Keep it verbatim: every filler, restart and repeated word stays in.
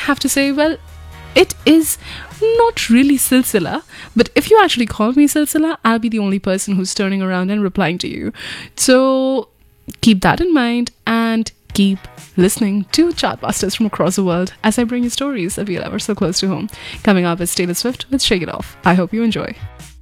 have to say, well, it is not really Silsila, but if you actually call me Silsila, I'll be the only person who's turning around and replying to you. So keep that in mind and keep listening to Chartbusters from across the world as I bring you stories that feel ever so close to home. Coming up is Taylor Swift with Shake It Off. I hope you enjoy.